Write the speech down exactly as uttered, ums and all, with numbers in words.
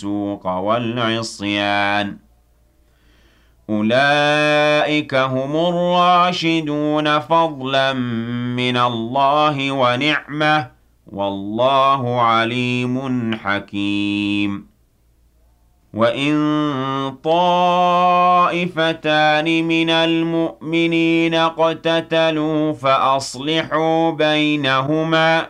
الفسوق والعصيان أولئك هم الراشدون فضلا من الله ونعمة والله عليم حكيم وَإِن طَائِفَتَانِ مِنَ الْمُؤْمِنِينَ اقْتَتَلُوا فَأَصْلِحُوا بَيْنَهُمَا